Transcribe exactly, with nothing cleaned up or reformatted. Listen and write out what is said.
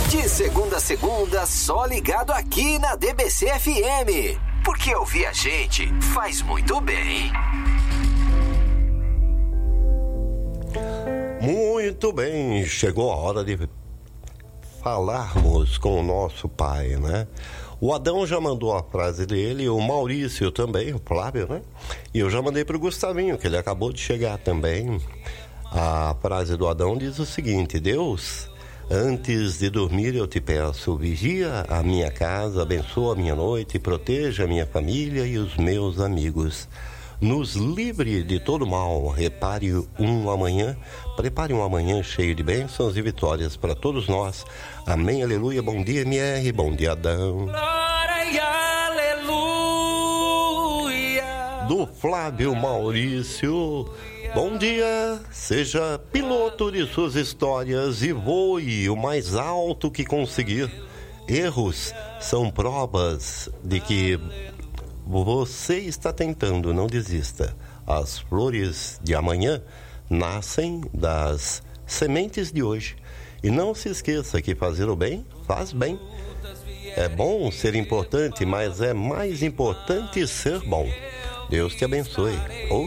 De segunda a segunda, só ligado aqui na D B C F M. Porque ouvir a gente faz muito bem. Muito bem, chegou a hora de falarmos com o nosso pai, né? O Adão já mandou a frase dele, o Maurício também, o Flávio, né? E eu já mandei pro Gustavinho, que ele acabou de chegar também. A frase do Adão diz o seguinte: Deus, antes de dormir eu te peço, vigia a minha casa, abençoa a minha noite, proteja a minha família e os meus amigos. Nos livre de todo mal, repare um amanhã, prepare um amanhã cheio de bênçãos e vitórias para todos nós. Amém, aleluia. Bom dia, M R, bom dia, Adão. Glória e aleluia. Do Flávio Maurício. Bom dia, seja piloto de suas histórias e voe o mais alto que conseguir. Erros são provas de que você está tentando, não desista. As flores de amanhã nascem das sementes de hoje. E não se esqueça que fazer o bem faz bem. É bom ser importante, mas é mais importante ser bom. Deus te abençoe. Ou